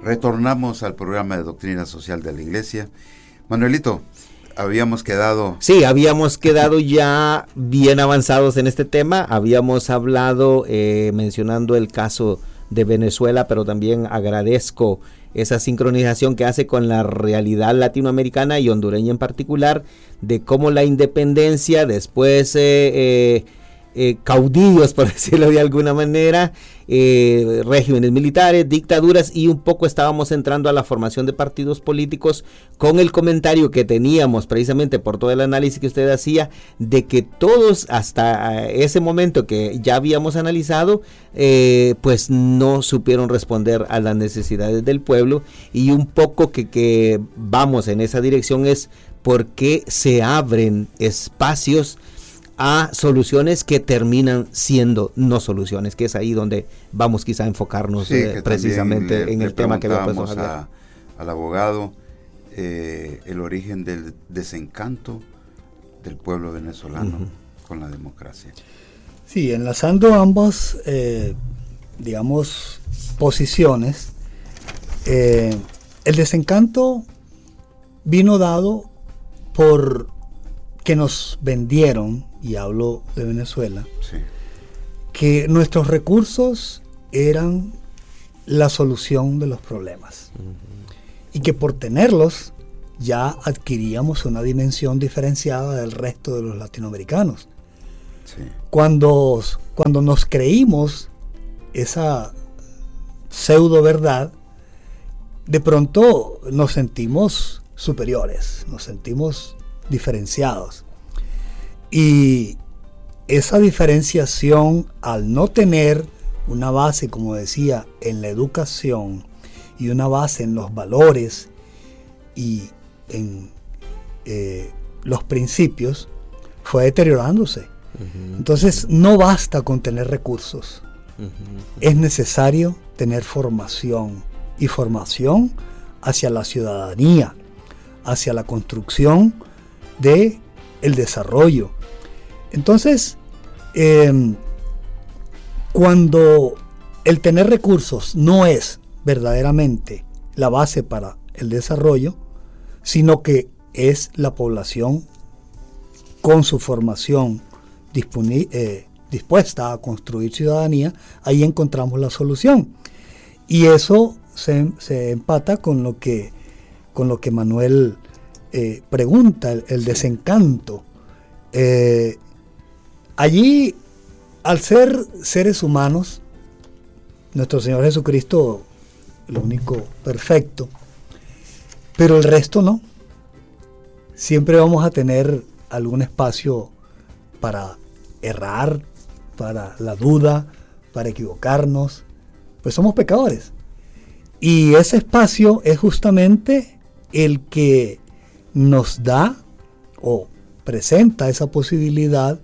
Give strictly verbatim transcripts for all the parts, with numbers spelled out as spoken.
Retornamos al programa de Doctrina Social de la Iglesia. Manuelito, habíamos quedado... Sí, habíamos quedado ya bien avanzados en este tema. Habíamos hablado, eh, mencionando el caso de Venezuela, pero también agradezco esa sincronización que hace con la realidad latinoamericana y hondureña en particular, de cómo la independencia, después eh, eh, eh, caudillos, por decirlo de alguna manera, eh, regímenes militares, dictaduras, y un poco estábamos entrando a la formación de partidos políticos con el comentario que teníamos precisamente por todo el análisis que usted hacía, de que todos hasta ese momento que ya habíamos analizado, eh, pues no supieron responder a las necesidades del pueblo, y un poco que, que vamos en esa dirección es por qué se abren espacios a soluciones que terminan siendo no soluciones, que es ahí donde vamos quizá a enfocarnos, sí, eh, precisamente le, en el tema que había puesto a, al abogado, eh, el origen del desencanto del pueblo venezolano uh-huh. con la democracia. Sí, enlazando ambas, eh, digamos, posiciones, eh, el desencanto vino dado por que nos vendieron, y hablo de Venezuela, sí. que nuestros recursos eran la solución de los problemas. Uh-huh. Y que por tenerlos ya adquiríamos una dimensión diferenciada del resto de los latinoamericanos. Sí. Cuando, cuando nos creímos esa pseudo verdad, de pronto nos sentimos superiores, nos sentimos diferenciados. Y esa diferenciación, al no tener una base, como decía, en la educación y una base en los valores y en eh, los principios, fue deteriorándose. Uh-huh. Entonces no basta con tener recursos, uh-huh. es necesario tener formación, y formación hacia la ciudadanía, hacia la construcción de el desarrollo. Entonces, eh, cuando el tener recursos no es verdaderamente la base para el desarrollo, sino que es la población con su formación disponi- eh, dispuesta a construir ciudadanía, ahí encontramos la solución. Y eso se, se empata con lo que, con lo que Manuel eh, pregunta, el, el desencanto. Eh, allí, al ser seres humanos, nuestro Señor Jesucristo, lo único perfecto, pero el resto no. Siempre vamos a tener algún espacio para errar, para la duda, para equivocarnos, pues somos pecadores. Y ese espacio es justamente el que nos da o presenta esa posibilidad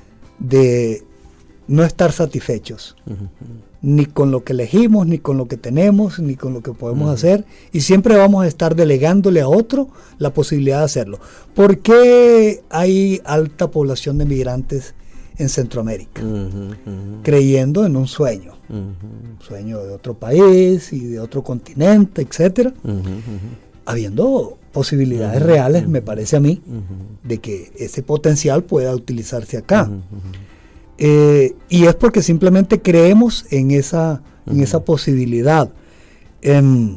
de no estar satisfechos, uh-huh. ni con lo que elegimos, ni con lo que tenemos, ni con lo que podemos uh-huh. hacer, y siempre vamos a estar delegándole a otro la posibilidad de hacerlo. ¿Por qué hay alta población de migrantes en Centroamérica? Uh-huh, uh-huh. Creyendo en un sueño, uh-huh. un sueño de otro país y de otro continente, etcétera, uh-huh, uh-huh. habiendo posibilidades uh-huh, reales, uh-huh. me parece a mí, uh-huh. de que ese potencial pueda utilizarse acá. Uh-huh, uh-huh. Eh, y es porque simplemente creemos en esa, uh-huh. en esa posibilidad. Eh,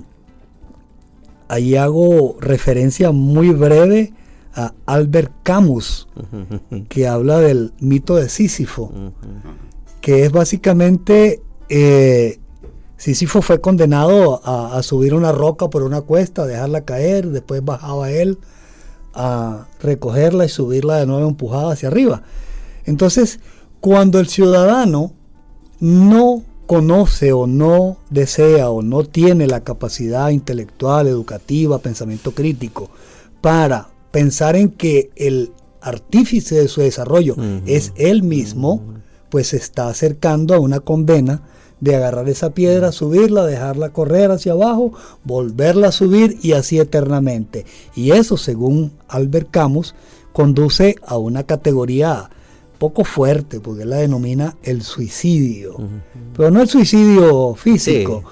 ahí hago referencia muy breve a Albert Camus, uh-huh. que habla del mito de Sísifo, uh-huh. que es básicamente eh, Sísifo fue condenado a, a subir una roca por una cuesta, a dejarla caer, después bajaba él a recogerla y subirla de nuevo empujada hacia arriba. Entonces, cuando el ciudadano no conoce o no desea o no tiene la capacidad intelectual, educativa, pensamiento crítico para pensar en que el artífice de su desarrollo uh-huh. es él mismo, uh-huh. pues se está acercando a una condena de agarrar esa piedra, uh-huh. subirla, dejarla correr hacia abajo, volverla a subir y así eternamente. Y eso, según Albert Camus, conduce a una categoría poco fuerte, porque él la denomina el suicidio, uh-huh. pero no el suicidio físico, sí.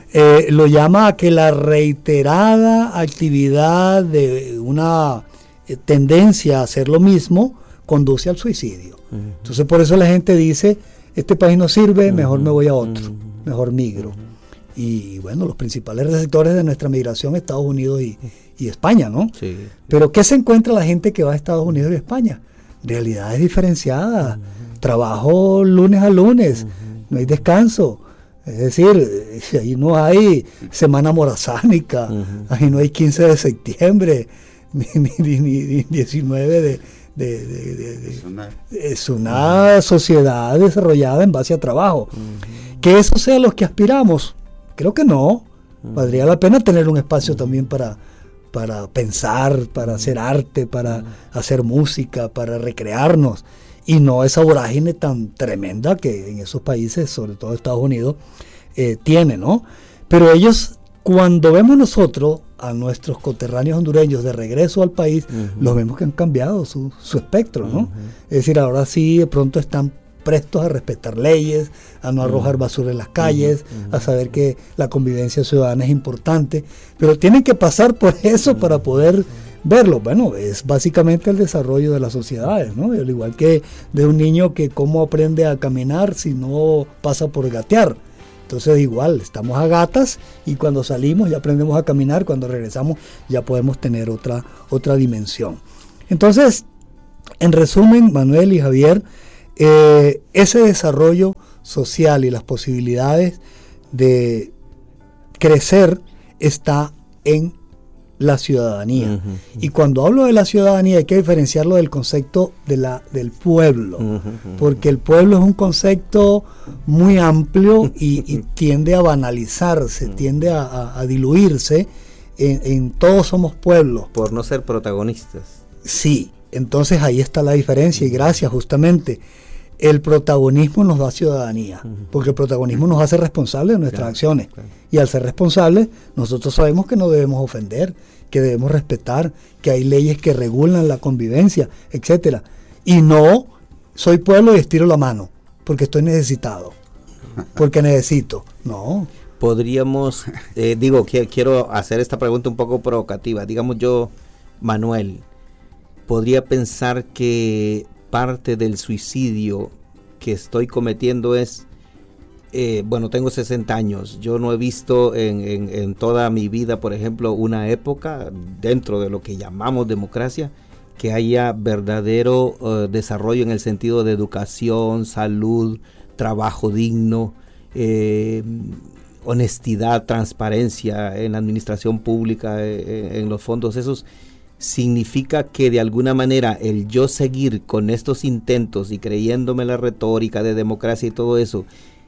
eh, lo llama a que la reiterada actividad de una eh, tendencia a hacer lo mismo conduce al suicidio. Uh-huh. Entonces por eso la gente dice, este país no sirve, mejor uh-huh. me voy a otro, uh-huh. mejor migro. Uh-huh. Y bueno, los principales receptores de nuestra migración, Estados Unidos y, y España, ¿no? Sí. Pero ¿qué se encuentra la gente que va a Estados Unidos y España? Realidades diferenciadas, uh-huh. trabajo lunes a lunes, uh-huh. no hay descanso. Es decir, ahí no hay semana morazánica, uh-huh. ahí no hay quince de septiembre, ni, ni, ni, ni diecinueve de... De, de, de, de, es, una, es una uh-huh. sociedad desarrollada en base a trabajo. Uh-huh. Que eso sea lo que aspiramos, creo que no. Uh-huh. Valdría la pena tener un espacio uh-huh. también para, para pensar, para uh-huh. hacer arte, para uh-huh. hacer música, para recrearnos, y no esa vorágine tan tremenda que en esos países, sobre todo Estados Unidos, eh, tiene, ¿no? Pero ellos, cuando vemos nosotros a nuestros coterráneos hondureños de regreso al país, uh-huh. los vemos que han cambiado su, su espectro, ¿no? Uh-huh. Es decir, ahora sí de pronto están prestos a respetar leyes, a no uh-huh. arrojar basura en las calles, uh-huh. a saber que la convivencia ciudadana es importante, pero tienen que pasar por eso uh-huh. para poder verlo. Bueno, es básicamente el desarrollo de las sociedades, ¿no? Al igual que de un niño que cómo aprende a caminar si no pasa por gatear. Entonces igual, estamos a gatas y cuando salimos ya aprendemos a caminar, cuando regresamos ya podemos tener otra, otra dimensión. Entonces, en resumen, Manuel y Javier, eh, ese desarrollo social y las posibilidades de crecer está en la ciudadanía. Uh-huh, uh-huh. Y cuando hablo de la ciudadanía hay que diferenciarlo del concepto de la, del pueblo, uh-huh, uh-huh. porque el pueblo es un concepto muy amplio y, y tiende a banalizarse, uh-huh. tiende a, a, a diluirse en, en todos somos pueblos. Por no ser protagonistas. Sí, entonces ahí está la diferencia y gracias justamente. El protagonismo nos da ciudadanía, uh-huh. porque el protagonismo nos hace responsables de nuestras claro, acciones. Claro. Y al ser responsables, nosotros sabemos que no debemos ofender, que debemos respetar, que hay leyes que regulan la convivencia, etcétera. Y no soy pueblo y estiro la mano, porque estoy necesitado, porque necesito. No. Podríamos, eh, digo, que, quiero hacer esta pregunta un poco provocativa. Digamos yo, Manuel, podría pensar que parte del suicidio que estoy cometiendo es, eh, bueno, tengo sesenta años, yo no he visto en, en, en toda mi vida, por ejemplo, una época dentro de lo que llamamos democracia, que haya verdadero uh, desarrollo en el sentido de educación, salud, trabajo digno, eh, honestidad, transparencia en la administración pública, eh, en los fondos esos. Significa que de alguna manera el yo seguir con estos intentos y creyéndome la retórica de democracia y todo eso,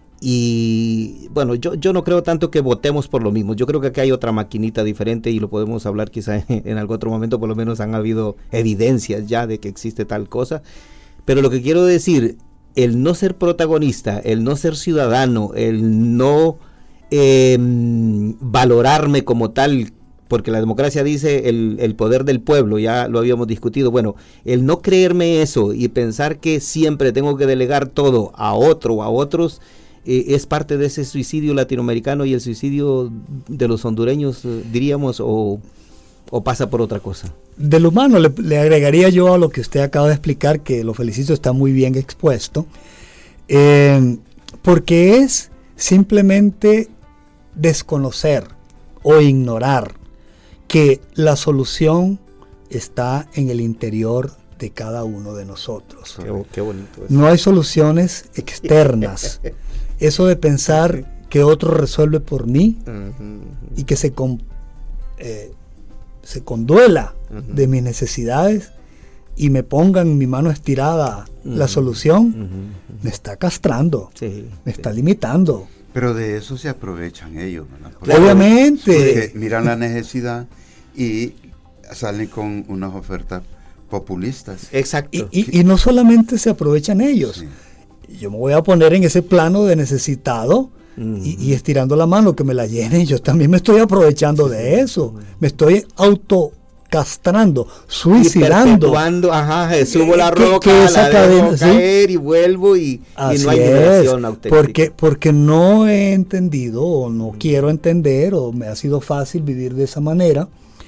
y bueno, yo, yo no creo tanto que votemos por lo mismo, yo creo que aquí hay otra maquinita diferente y lo podemos hablar quizá en, en algún otro momento, por lo menos han habido evidencias ya de que existe tal cosa, pero lo que quiero decir, el no ser protagonista, el no ser ciudadano, el no eh, valorarme como tal, porque la democracia dice el, el poder del pueblo, ya lo habíamos discutido. Bueno, el no creerme eso y pensar que siempre tengo que delegar todo a otro o a otros, eh, es parte de ese suicidio latinoamericano y el suicidio de los hondureños, eh, diríamos, o, o pasa por otra cosa. De lo humano le, le agregaría yo a lo que usted acaba de explicar, que lo felicito, está muy bien expuesto, eh, porque es simplemente desconocer o ignorar que la solución está en el interior de cada uno de nosotros. Qué, qué bonito eso. No hay soluciones externas. Eso de pensar que otro resuelve por mí uh-huh. y que se, con, eh, se conduela uh-huh. de mis necesidades y me ponga en mi mano estirada uh-huh. la solución, uh-huh. me está castrando, sí, me sí. está limitando. Pero de eso se aprovechan ellos, ¿verdad? Porque, obviamente. Porque miran la necesidad y salen con unas ofertas populistas. Exacto. Y, y, y no solamente se aprovechan ellos. Sí. Yo me voy a poner en ese plano de necesitado uh-huh. y, y estirando la mano que me la llenen. Yo también me estoy aprovechando de eso. Me estoy auto castrando, suicidando. Ajá, subo la que, roca, que esa la cadena, dejo caer ¿sí? y vuelvo y, y no hay liberación auténtica. Porque, porque no he entendido o no mm. quiero entender o me ha sido fácil vivir de esa manera,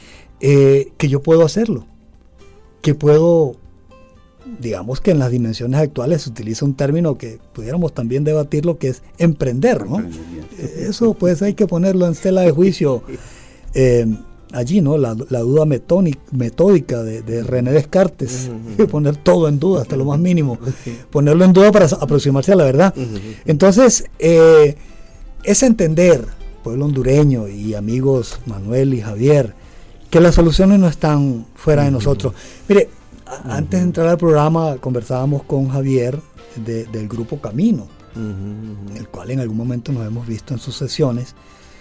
eh, que yo puedo hacerlo, que puedo, digamos que en las dimensiones actuales se utiliza un término que pudiéramos también debatir, lo que es emprender, ¿no? Eso pues hay que ponerlo en tela de juicio. Eh, allí, ¿no? La, la duda metónica, metódica de, de René Descartes, uh-huh. poner todo en duda, hasta lo más mínimo, ponerlo en duda para aproximarse a la verdad. Uh-huh. Entonces, eh, es entender, pueblo hondureño y amigos Manuel y Javier, que las soluciones no están fuera uh-huh. de nosotros. Mire, uh-huh. antes de entrar al programa conversábamos con Javier de, del grupo Camino, uh-huh. el cual en algún momento nos hemos visto en sus sesiones.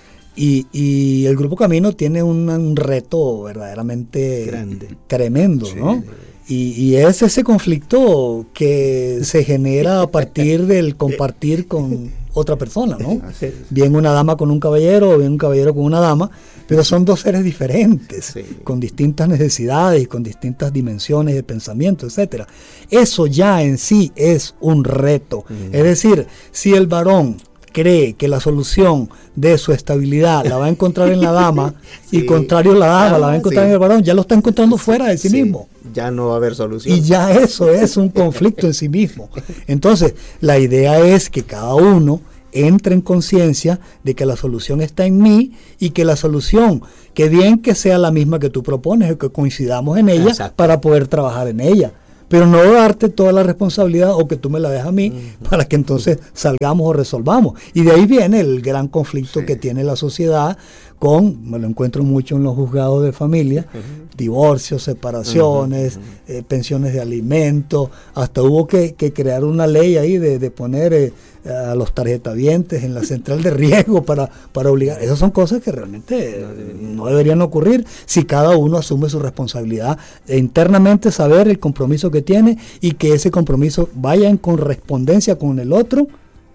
Y, y el Grupo Camino tiene un, un reto verdaderamente grande, tremendo, sí. ¿no? Y, y es ese conflicto que se genera a partir del compartir con otra persona, ¿no? Bien una dama con un caballero o bien un caballero con una dama, pero son dos seres diferentes, sí. con distintas necesidades, con distintas dimensiones de pensamiento, etcétera. Eso ya en sí es un reto. Mm. Es decir, si el varón cree que la solución de su estabilidad la va a encontrar en la dama sí. y contrario la dama ah, la va a encontrar sí. en el varón, ya lo está encontrando fuera de sí, sí mismo. Ya no va a haber solución. Y ya eso es un conflicto en sí mismo. Entonces, la idea es que cada uno entre en conciencia de que la solución está en mí y que la solución, que bien que sea la misma que tú propones o que coincidamos en ella Exacto. para poder trabajar en ella. Pero no darte toda la responsabilidad o que tú me la dejes a mí uh-huh. para que entonces salgamos o resolvamos. Y de ahí viene el gran conflicto sí. que tiene la sociedad con, me lo encuentro mucho en los juzgados de familia, uh-huh. divorcios, separaciones, uh-huh. eh, pensiones de alimentos, hasta hubo que, que crear una ley ahí de, de poner eh, a los tarjetavientes en la central de riesgo para, para obligar. Esas son cosas que realmente no deberían. no deberían ocurrir si cada uno asume su responsabilidad e internamente saber el compromiso que tiene y que ese compromiso vaya en correspondencia con el otro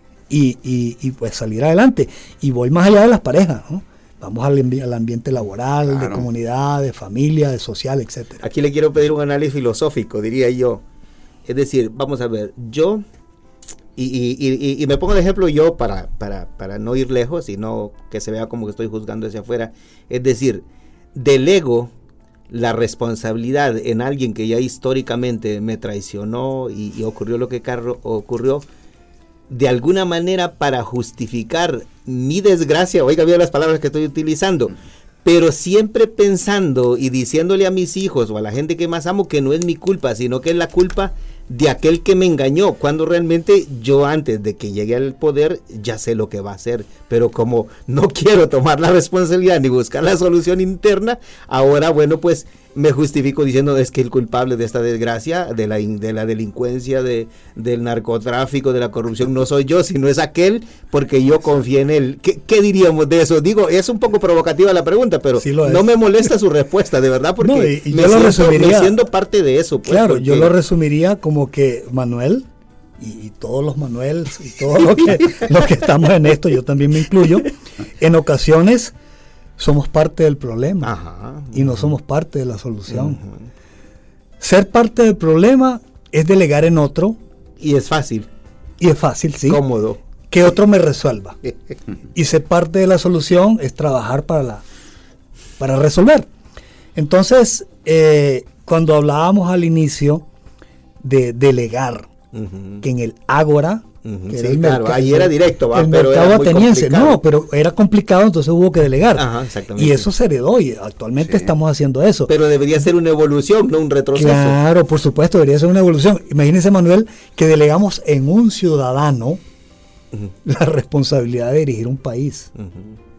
y, y, y pues salir adelante. Y voy más allá de las parejas, ¿no? Vamos al, ambi- al ambiente laboral, claro. de comunidad, de familia, de social, etcétera. Aquí le quiero pedir un análisis filosófico, diría yo. Es decir, vamos a ver, yo, y, y, y, y me pongo de ejemplo yo para, para, para no ir lejos, sino que se vea como que estoy juzgando hacia afuera. Es decir, delego la responsabilidad en alguien que ya históricamente me traicionó y, y ocurrió lo que carro, ocurrió, de alguna manera para justificar mi desgracia, oiga bien las palabras que estoy utilizando, pero siempre pensando y diciéndole a mis hijos o a la gente que más amo que no es mi culpa, sino que es la culpa de aquel que me engañó, cuando realmente yo antes de que llegue al poder ya sé lo que va a hacer, pero como no quiero tomar la responsabilidad ni buscar la solución interna, ahora bueno pues me justifico diciendo es que el culpable de esta desgracia, de la, de la delincuencia, de, del narcotráfico, de la corrupción, no soy yo, sino es aquel porque yo confié en él. ¿Qué, qué diríamos de eso? Digo, es un poco provocativa la pregunta, pero sí no me molesta su respuesta, de verdad, porque no, y, y me, yo siento, lo me siento parte de eso. Pues, claro, porque, yo lo resumiría como que Manuel y, y todos los Manuels y todos los que, los que estamos en esto, yo también me incluyo, en ocasiones somos parte del problema Ajá, y no somos parte de la solución. Uh-huh. Ser parte del problema es delegar en otro. Y es fácil. Y es fácil, sí. Cómodo. Que otro me resuelva. Y ser parte de la solución es trabajar para, la, para resolver. Entonces, eh, cuando hablábamos al inicio de delegar, uh-huh. que en el Ágora, Uh-huh. Sí, el claro, mercado, ahí era directo, va, el pero mercado era muy ateniense, complicado. no, pero era complicado, entonces hubo que delegar. Ajá, exactamente. Y eso se heredó y actualmente sí. estamos haciendo eso. Pero debería ser una evolución, no un retroceso. Claro, por supuesto, debería ser una evolución. Imagínense, Manuel, que delegamos en un ciudadano uh-huh. la responsabilidad de dirigir un país. Uh-huh.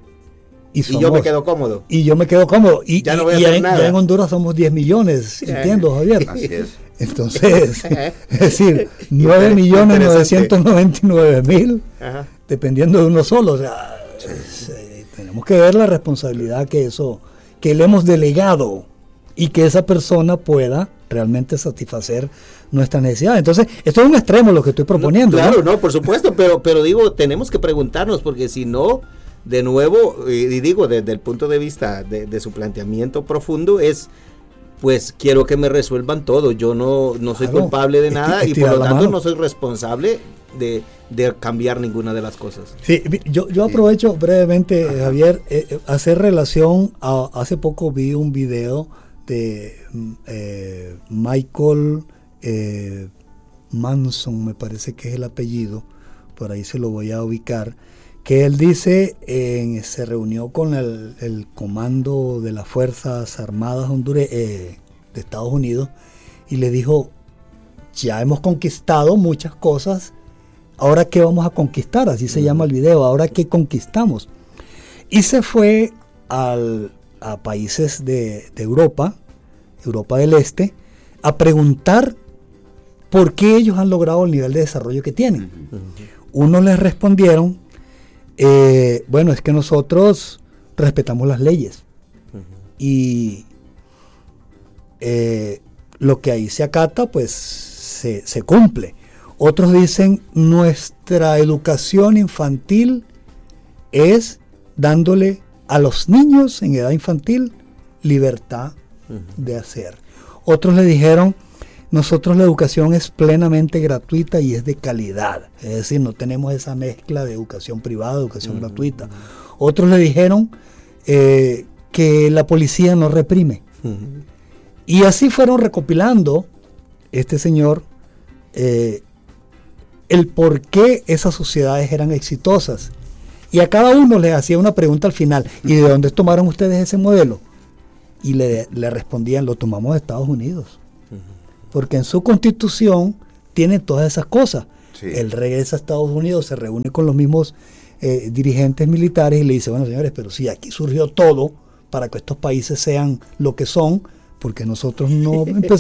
Y, somos, y yo me quedo cómodo. Y yo me quedo cómodo. Y, ya no voy y, a y hacer en, nada. Ya en Honduras somos diez millones, entiendo, Javier. Así es. Entonces, es decir, nueve millones novecientos noventa y nueve mil, dependiendo de uno solo. O sea, sí. eh, tenemos que ver la responsabilidad que eso, que le hemos delegado y que esa persona pueda realmente satisfacer nuestras necesidades. Entonces, esto es un extremo lo que estoy proponiendo. No, claro, ¿no? no, por supuesto, pero, pero digo, tenemos que preguntarnos, porque si no, de nuevo, y digo, desde el punto de vista de, de su planteamiento profundo, es pues quiero que me resuelvan todo. Yo no, no soy Claro, culpable de nada y por lo tanto mano. no soy responsable de, de cambiar ninguna de las cosas. Sí, yo, yo aprovecho brevemente, Ajá. Javier, eh, hacer relación a, hace poco vi un video de eh, Michael eh, Manson, me parece que es el apellido, por ahí se lo voy a ubicar, que él dice, eh, se reunió con el, el comando de las Fuerzas Armadas Hondure, eh, de Estados Unidos y le dijo, ya hemos conquistado muchas cosas, ahora qué vamos a conquistar, así se uh-huh. llama el video, ahora qué conquistamos. Y se fue al, a países de, de Europa, Europa del Este, a preguntar por qué ellos han logrado el nivel de desarrollo que tienen. Uh-huh. Unos les respondieron, eh, bueno, es que nosotros respetamos las leyes uh-huh. y eh, lo que ahí se acata, pues se, se cumple. Otros dicen, nuestra educación infantil es dándole a los niños en edad infantil libertad uh-huh. de hacer. Otros le dijeron, nosotros la educación es plenamente gratuita y es de calidad. Es decir, no tenemos esa mezcla de educación privada, educación uh-huh. gratuita. Otros le dijeron eh, que la policía no reprime. Uh-huh. Y así fueron recopilando este señor eh, el por qué esas sociedades eran exitosas. Y a cada uno les hacía una pregunta al final, ¿y de dónde tomaron ustedes ese modelo? Y le, le respondían, lo tomamos de Estados Unidos. Porque en su constitución tiene todas esas cosas. Sí. Él regresa a Estados Unidos, se reúne con los mismos eh, dirigentes militares y le dice, bueno señores, pero si aquí surgió todo para que estos países sean lo que son, porque nosotros no empezamos